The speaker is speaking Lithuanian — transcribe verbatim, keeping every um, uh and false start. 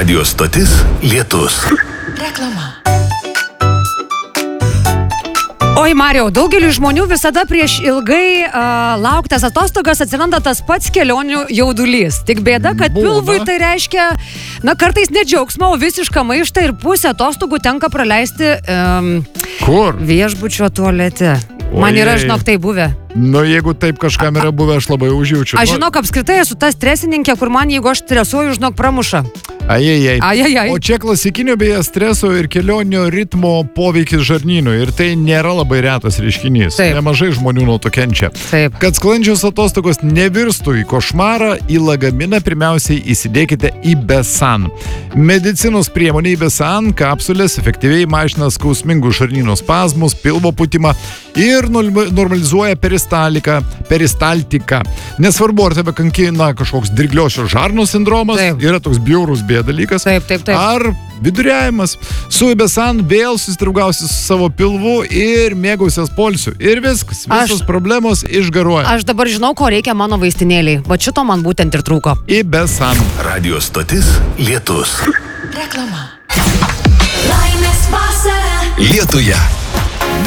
Radio stotis Lietus. Reklama. Oi, Marijau, daugeliu žmonių visada prieš ilgai uh, lauktas atostogas atsiranda tas pats kelionių jaudulys. Tik bėda, kad Būna. pilvui tai reiškia, na, kartais ne džiaugsmą, o visišką maištą ir pusę atostogų tenka praleisti um, Kur? viešbučio tualete. Man yra, Ojei. žinok, tai buvę. Nu, jeigu taip kažkam yra buvę, aš labai užjaučiu. Aš žinok, apskritai esu ta stresininkė, kur man, jeigu aš stresuoju, žinok, pramuša. Ajajai. Ajajai. O čia klasikinio beje streso ir kelionio ritmo poveikis žarnynui. Ir tai nėra labai retas reiškinys. Taip. Nemažai žmonių nuo to kenčia. Taip. Kad sklandžios atostogos nevirstų į košmarą, į lagaminą pirmiausiai įsidėkite Ibesan. Medicinos priemonė Ibesan kapsulės efektyviai mažina skausmingus žarnyno spazmus, pilvo pūtimą ir normalizuoja peristaliką, peristaltiką. Nesvarbu, ar tebe kankina kažkoks dirgliosios žarnos sindromas, Taip. yra toks bjaurus bėdalykas, Taip, taip, taip. ar viduriavimas. Su Ibesan vėl susidraugausi su savo pilvu ir mėgausias poilsiu. Ir viskas, visos Aš- problemos išgaruoja. Aš dabar žinau, ko reikia mano vaistinėliai. Va šito man būtent ir trūko. Ibesan. Radio stotis Lietus. Reklama. Laimės vasara. Lietuje.